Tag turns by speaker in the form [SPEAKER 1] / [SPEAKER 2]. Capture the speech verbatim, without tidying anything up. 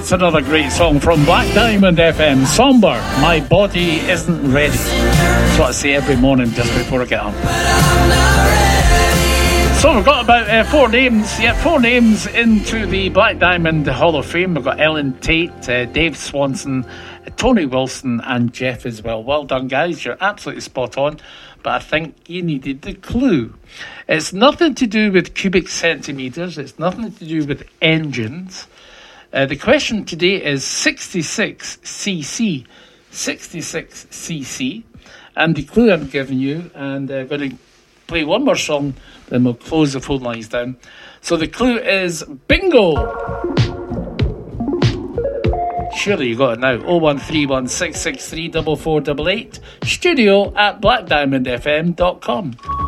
[SPEAKER 1] It's another great song from Black Diamond F M. Somber, My Body Isn't Ready. That's what I say every morning just before I get up. So we've got about uh, four names, yeah, four names into the Black Diamond Hall of Fame. We've got Ellen Tate, uh, Dave Swanson, uh, Tony Wilson and Jeff as well. Well done, guys, you're absolutely spot on, but I think you needed the clue. It's nothing to do with cubic centimetres, it's nothing to do with engines. Uh, the question today is sixty-six C C, sixty-six C C, and the clue I'm giving you, and I'm uh, going to play one more song, then we'll close the phone lines down. So the clue is bingo. Surely you got it now. oh one three one six six three four four eight eight. Studio at black diamond f m dot com.